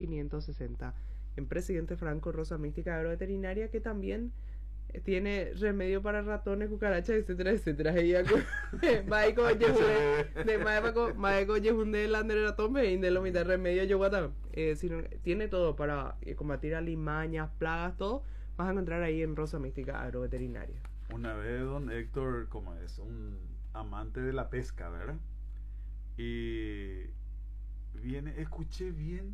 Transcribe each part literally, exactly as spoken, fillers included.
quinientos sesenta. En Presidente Franco, Rosa Mística Agroveterinaria, que también eh, tiene remedio para ratones, cucarachas, etcétera, etcétera. Ella Maiko Yehunde, de Maiko Maiko Yehunde Lander ratón de lo mitad remedio yo guata. Eh, sino, tiene todo para eh, combatir alimañas, plagas, todo. Vas a encontrar ahí en Rosa Mística Agroveterinaria. Una vez don Héctor, como es un amante de la pesca, ¿verdad? Y viene, escuché bien,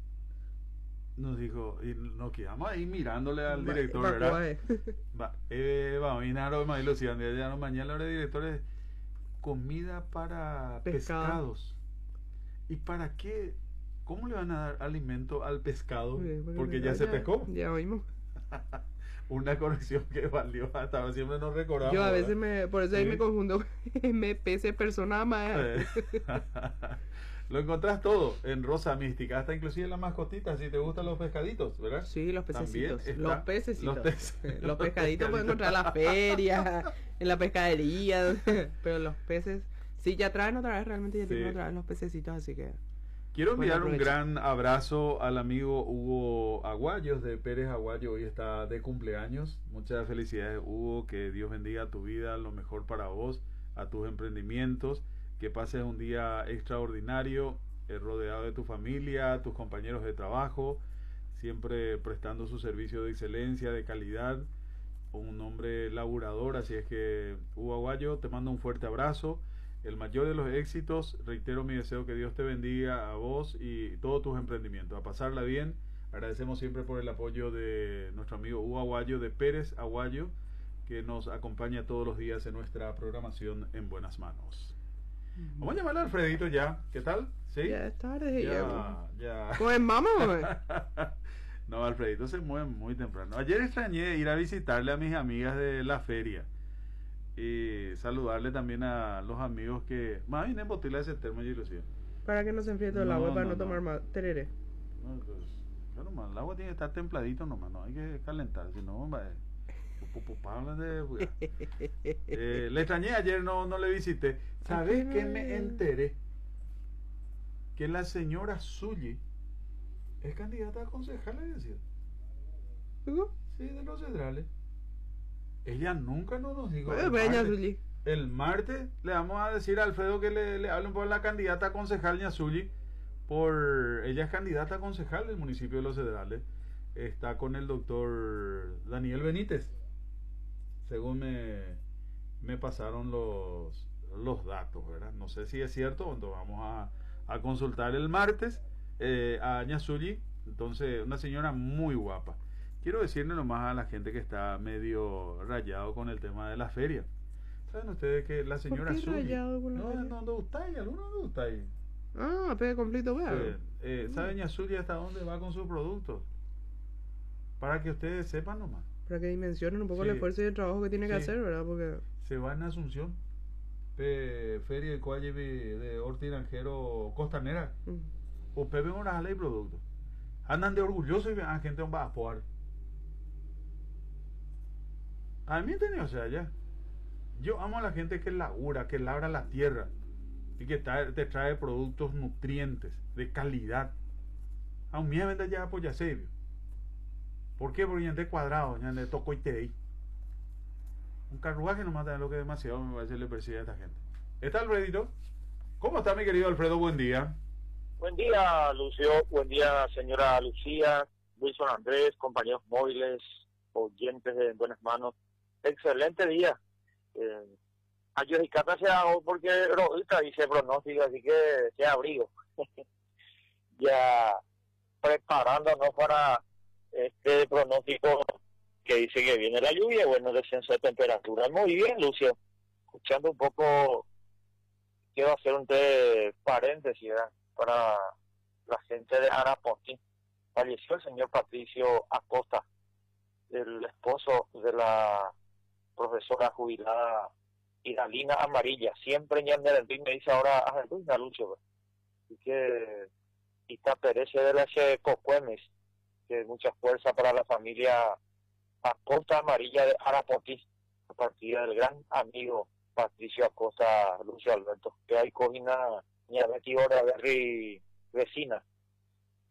nos dijo, y nos quedamos ahí mirándole al director, va, ¿verdad? Va, eh. Va, eh, va, vinaron, me ilusión, ya no mañana hora de directores, comida para Pescado. pescados. ¿Y para qué? ¿Cómo le van a dar alimento al pescado? Bien, porque porque ya, ya se ya, pescó. Ya oímos. Una corrección que valió hasta siempre nos recordamos. Yo a veces ¿verdad? me, por eso ahí Sí. me confundo, me pese persona más. Eh. Lo encontrás todo en Rosa Mística, hasta inclusive la mascotita, si te gustan los pescaditos, ¿verdad? Sí, los pececitos, También los está- pececitos. Los, pece- Los pescaditos pueden encontrar en la feria, en la pescadería, pero los peces, sí, ya traen otra vez, realmente ya Sí. tienen otra vez los pececitos, así que... Quiero Buen enviar un aprovecho. gran abrazo al amigo Hugo Aguayos de Pérez Aguayo, hoy está de cumpleaños. Muchas felicidades, Hugo, que Dios bendiga tu vida, lo mejor para vos, a tus emprendimientos, que pases un día extraordinario, eh, rodeado de tu familia, tus compañeros de trabajo, siempre prestando su servicio de excelencia, de calidad, un hombre laburador, así es que Hugo Aguayo, te mando un fuerte abrazo. El mayor de los éxitos, reitero mi deseo que Dios te bendiga a vos y todos tus emprendimientos, a pasarla bien. Agradecemos siempre por el apoyo de nuestro amigo Hugo Aguayo de Pérez Aguayo, que nos acompaña todos los días en nuestra programación En Buenas Manos. Vamos a llamarle a Alfredito ya, ¿qué tal? ¿Sí? Ya es tarde, ya. Ya, ya. Pues mamá, No, Alfredito se mueve muy temprano. Ayer extrañé ir a visitarle a mis amigas de la feria y saludarle también a los amigos que más bien en botella ese termo y ilusión. para que no se enfríe todo el No, agua, para no, no, tomar no. más tereré. No, pues, claro, man, el agua tiene que estar templadito nomás, no hay que calentar, si no, va, pu- pu- pu- hablan de- eh, le extrañé ayer, no, no le visité. ¿Sabes qué me enteré? Que la señora Zully es candidata a concejal, le decía. ¿Digo? Sí, de los Cedrales. Ella nunca nos, nos dijo. Bueno, el, pues, doña martes, Zully. el martes le vamos a decir a Alfredo que le, le hable un poco a la candidata a concejal Ña Zully. Por, ella es candidata a concejal del municipio de Los Cedrales. Está con el doctor Daniel Benítez. Según me, me pasaron los, los datos, ¿verdad? No sé si es cierto, entonces vamos a, a consultar el martes eh, a Ña Zully. Entonces, una señora muy guapa. Quiero decirle nomás a la gente que está medio rayado con el tema de la feria. ¿Saben ustedes que la señora qué Zully? rayado con la No, feria? no, no gustáis, algunos no gustáis. Ah, pega conflicto, vea. Eh, eh, ¿Sabe Ña Zully hasta dónde va con sus productos? Para que ustedes sepan nomás. Para que dimensionen un poco Sí. el esfuerzo y el trabajo que tiene que Sí. hacer, ¿verdad? Porque... Se va en Asunción. Pe, feria de Coayevi de Hortiranjero Costanera. mm, O Pepe Morales y productos. Andan de orgullosos y ven a gente va a jugar. A mí tenía, o sea, ya. Yo amo a la gente que labura, que labra la tierra y que trae, te trae productos nutrientes, de calidad. A un mía vende ya apoya serio. ¿Por qué? Porque ya de cuadrado, ya de toco y te di. Un carruaje no mata lo que demasiado me parece le persigue a esta gente. ¿Está Alfredito? ¿Cómo está mi querido Alfredo? Buen día. Buen día, Lucio. Buen día, señora Lucía, Wilson Andrés, compañeros móviles, oyentes de En Buenas Manos. Excelente día. Eh, Ayos y Cata se hago porque Rodita dice pronóstico, así que sea abrigo. Ya preparándonos para este pronóstico que dice que viene la lluvia, bueno, descenso de temperatura. Muy bien, Lucio. Escuchando un poco, quiero hacer un té paréntesis, ¿verdad? Para la gente de Araponti. Falleció el señor Patricio Acosta, el esposo de la profesora jubilada Idalina Amarilla. Siempre en Yanderendín me dice ahora a Jesús Lucho. Así que Ita perece de las Cocuemes, que mucha fuerza para la familia Acosta Amarilla de Araponti, a partir del gran amigo Patricio Acosta, Lucio Alberto, que hay cogina ni a Betty Hora Berry vecina,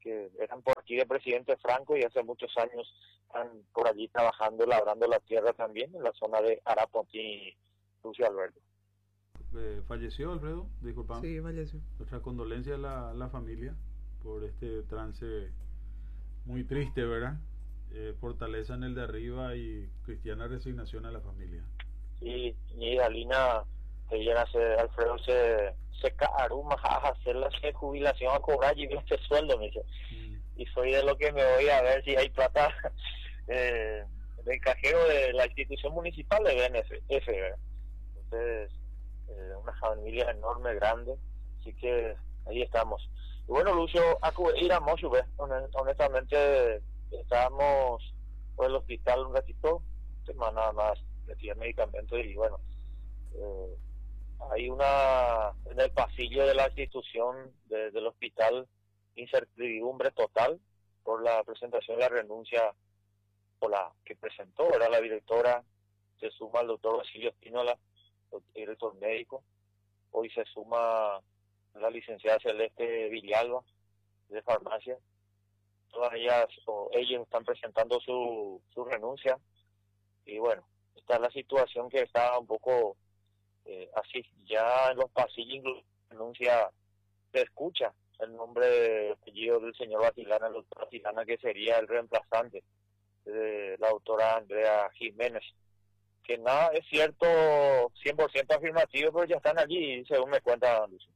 que eran por aquí de Presidente Franco y hace muchos años están por allí trabajando, labrando la tierra también en la zona de Araponti, Lucio Alberto. Eh, falleció Alfredo, disculpa. Sí, falleció. Nuestra condolencia a la, a la familia por este trance muy triste, ¿verdad? Eh, fortaleza en el de arriba y cristiana resignación a la familia. Sí, y Alina, ella se, Alfredo se, se caruma a hacer la jubilación a cobrar y este sueldo, me dice. Mm. Y soy de lo que me voy a ver si hay plata eh, del cajero de la institución municipal de B N F, ¿verdad? Entonces, eh, una familia enorme, grande, así que ahí estamos. Y bueno, Lucio, ir a Mochu, honestamente, estábamos por el hospital un ratito, nada más, metía medicamentos y bueno, eh, hay una, en el pasillo de la institución de, del hospital, incertidumbre total por la presentación de la renuncia por la que presentó, era la directora, se suma el doctor Basilio Espínola, director médico, hoy se suma la licenciada Celeste Villalba de farmacia, todas ellas o ellos están presentando su, su renuncia y bueno, está la situación que está un poco eh, así, ya en los pasillos incluso renuncia, se escucha el nombre, el apellido del señor Batilana, el doctor Batilana, que sería el reemplazante de la doctora Andrea Jiménez, que nada es cierto cien por ciento afirmativo, pero ya están allí, según me cuenta Lucio.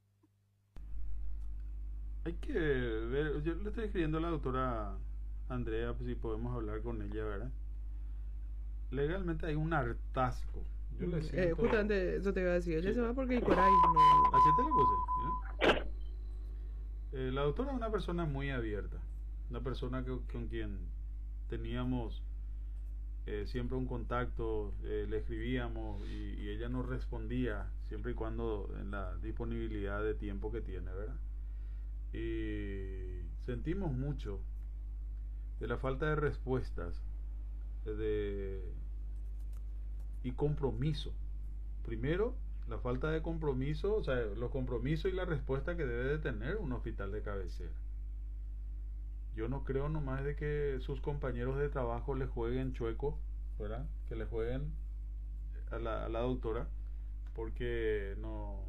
Hay que ver, yo le estoy escribiendo a la doctora Andrea, pues si podemos hablar con ella, ¿verdad? Legalmente hay un hartazgo. Yo le siento... eh, justamente eso te iba a decir, ella sí. se va porque Icoray no... Así te lo puse, ¿eh? Eh, la doctora es una persona muy abierta, una persona que, con quien teníamos eh, siempre un contacto, eh, le escribíamos y, y ella nos respondía siempre y cuando en la disponibilidad de tiempo que tiene, ¿verdad? Y sentimos mucho de la falta de respuestas de, y compromiso. Primero, la falta de compromiso, o sea, los compromisos y la respuesta que debe de tener un hospital de cabecera. Yo no creo nomás de que sus compañeros de trabajo le jueguen chueco, ¿verdad? Que le jueguen a la, a la doctora, porque no,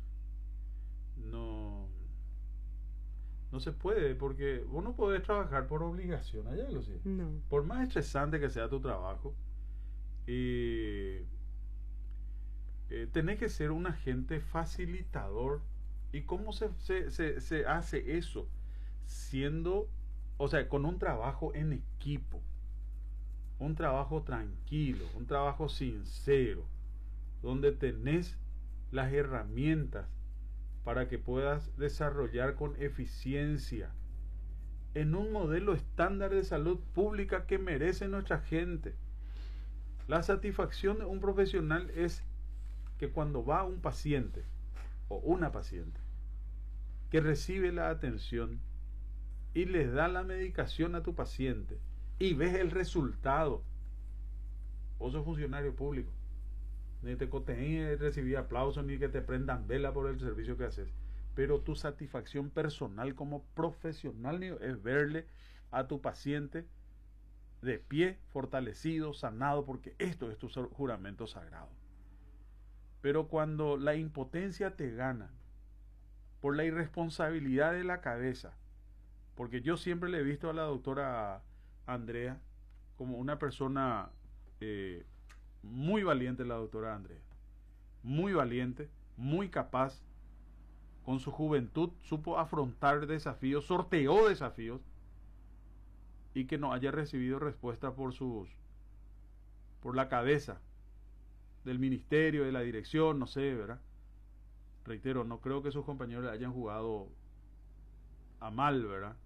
no, no se puede, porque vos no podés trabajar por obligación, allá lo sé. No. Por más estresante que sea tu trabajo, y eh, tenés que ser un agente facilitador. ¿Y cómo se, se, se, se hace eso? Siendo, o sea, con un trabajo en equipo, un trabajo tranquilo, un trabajo sincero, donde tenés las herramientas para que puedas desarrollar con eficiencia en un modelo estándar de salud pública que merece nuestra gente. La satisfacción de un profesional es que cuando va un paciente o una paciente que recibe la atención y les da la medicación a tu paciente y ves el resultado, vos sos funcionario público, ni te coteín recibir aplausos ni que te prendan vela por el servicio que haces, pero tu satisfacción personal como profesional es verle a tu paciente de pie, fortalecido, sanado, porque esto es tu juramento sagrado. Pero cuando la impotencia te gana por la irresponsabilidad de la cabeza, porque yo siempre le he visto a la doctora Andrea como una persona eh, muy valiente, la doctora Andrea, muy valiente, muy capaz, con su juventud supo afrontar desafíos, sorteó desafíos, y que no haya recibido respuesta por sus, por la cabeza del ministerio, de la dirección, no sé, ¿verdad? Reitero, no creo que sus compañeros le hayan jugado a mal, ¿verdad?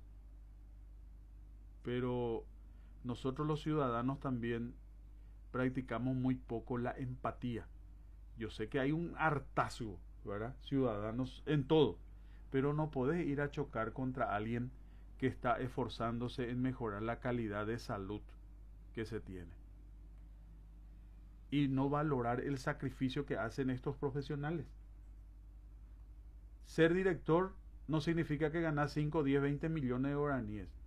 Pero nosotros los ciudadanos también practicamos muy poco la empatía. Yo sé que hay un hartazgo, ¿verdad? Ciudadanos en todo, pero no podés ir a chocar contra alguien que está esforzándose en mejorar la calidad de salud que se tiene y no valorar el sacrificio que hacen estos profesionales. Ser director no significa que ganás cinco, diez, veinte millones de guaraníes.